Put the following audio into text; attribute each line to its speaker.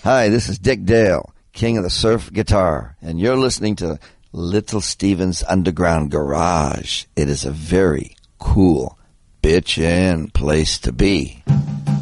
Speaker 1: Hi, this is Dick Dale, king of the surf guitar, and you're listening to Little Steven's Underground Garage. It is a very cool bitchin' place to be.